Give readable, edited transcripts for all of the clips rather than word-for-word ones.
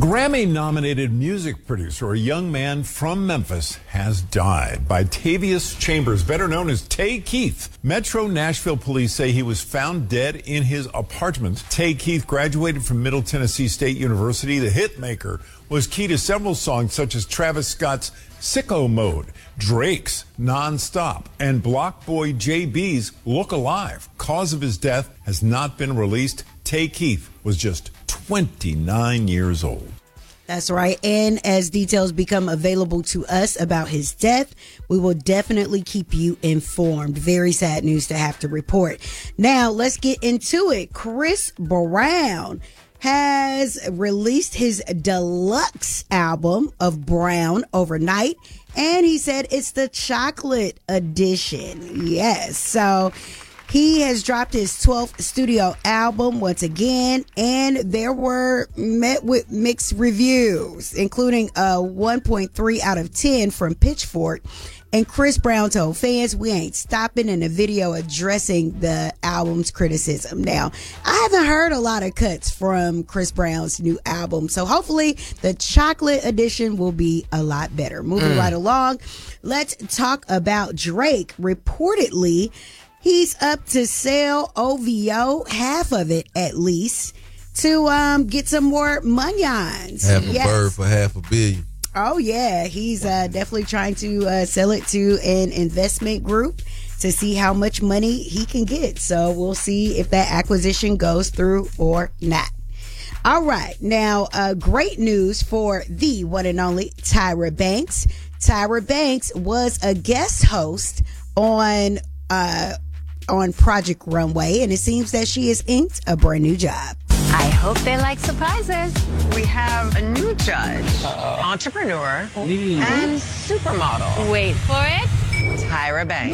Grammy-nominated music producer, a young man from Memphis, has died. Bitavius Chambers, better known as Tay Keith. Metro Nashville police say he was found dead in his apartment. Tay Keith graduated from Middle Tennessee State University. The hitmaker was key to several songs such as Travis Scott's Sicko Mode, Drake's Nonstop, and Block Boy JB's Look Alive. Cause of his death has not been released. Tay Keith was just 29 years old. That's right. And as details become available to us about his death, we will definitely keep you informed. Very sad news to have to report. Now, let's get into it. Chris Brown has released his deluxe album of Brown overnight, and he said it's the chocolate edition. Yes. So he has dropped his 12th studio album once again, and there were met with mixed reviews, including a 1.3 out of 10 from Pitchfork. And Chris Brown told fans, "We ain't stopping," in a video addressing the album's criticism. Now, I haven't heard a lot of cuts from Chris Brown's new album, so hopefully the chocolate edition will be a lot better. Moving right along, let's talk about Drake. Reportedly, he's up to sell OVO, half of it at least, to get some more monions. Half a bird for $500 million. Oh, yeah. He's definitely trying to sell it to an investment group to see how much money he can get. So we'll see if that acquisition goes through or not. All right. Now, great news for the one and only Tyra Banks. Tyra Banks was a guest host on Project Runway, and it seems that she has inked a brand new job. I hope they like surprises. We have a new judge, entrepreneur, and supermodel. Wait for it. Tyra Banks.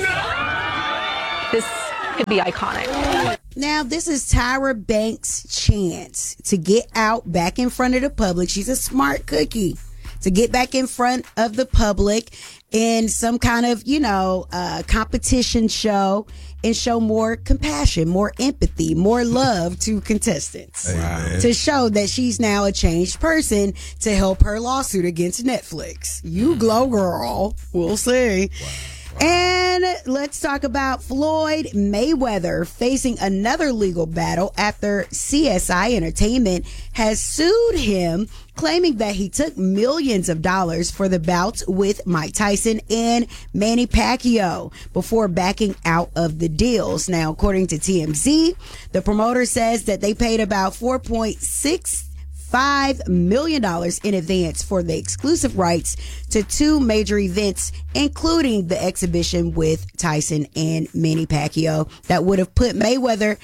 This could be iconic. Now, this is Tyra Banks' chance to get out back in front of the public. She's a smart cookie. To get back in front of the public in some kind of, competition show and show more compassion, more empathy, more love to contestants. Wow. To show that she's now a changed person to help her lawsuit against Netflix. You glow, girl. We'll see. Wow. And let's talk about Floyd Mayweather facing another legal battle after CSI Entertainment has sued him, claiming that he took millions of dollars for the bouts with Mike Tyson and Manny Pacquiao before backing out of the deals. Now, according to TMZ, the promoter says that they paid about $4.65 million in advance for the exclusive rights to two major events, including the exhibition with Tyson and Manny Pacquiao that would have put Mayweather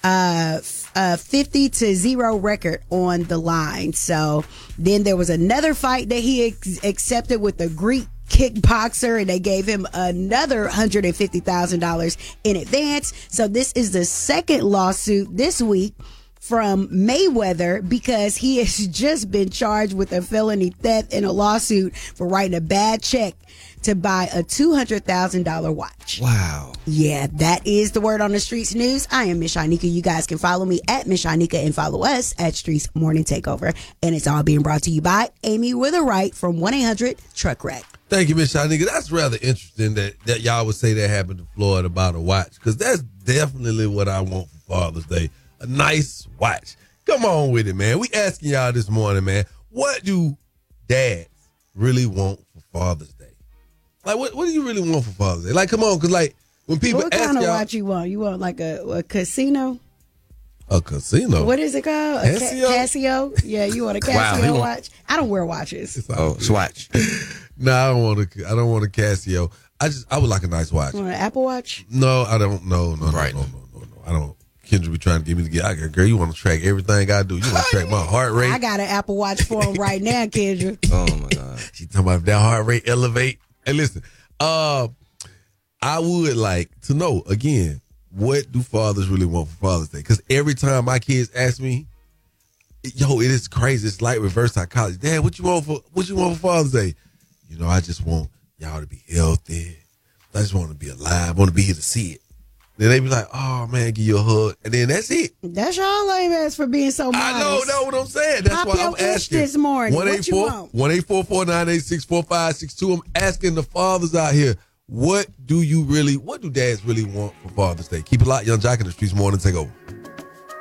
50-0 record on the line. So then there was another fight that he accepted with a Greek kickboxer, and they gave him another $150,000 in advance. So this is the second lawsuit this week from Mayweather because he has just been charged with a felony theft in a lawsuit for writing a bad check to buy a $200,000 watch. Wow. Yeah, that is the word on the streets news. I am Miss Shanika. You guys can follow me at Miss Shanika and follow us at Streets Morning Takeover. And it's all being brought to you by Amy Witherwright from 1-800-TRUCK-WRECK. Thank you, Miss Shanika. That's rather interesting that y'all would say that happened to Floyd about a watch, because that's definitely what I want for Father's Day. A nice watch. Come on with it, man. We asking y'all this morning, man, what do dads really want for Father's Day? Like, what do you really want for Father's Day? Like, come on, because, like, when people what ask kind of y'all, watch you want? You want like a casino? A casino? What is it called? Casio? Casio? Yeah, you want a Casio watch? I don't wear watches. Swatch. No, I don't want a Casio. I would like a nice watch. You want an Apple Watch? No, I don't. No. I don't. Kendra be trying to get me to get. Girl, you want to track everything I do. You want to track my heart rate. I got an Apple Watch for him right now, Kendra. Oh my God. She talking about if that heart rate elevate. Hey, listen. I would like to know again, what do fathers really want for Father's Day? Because every time my kids ask me, it is crazy. It's like reverse psychology. Dad, what you want for Father's Day? I just want y'all to be healthy. I just want to be alive. I want to be here to see it. Then they be like, oh, man, give you a hug. And then that's it. That's y'all lame ass for being so modest. I know, that's what I'm saying. That's Pop why your I'm itch asking. this morning. What you want? 1-844-986-4562. I'm asking the fathers out here, what do dads really want for Father's Day? Keep it locked. Young Jock in the Streets. Morning take over.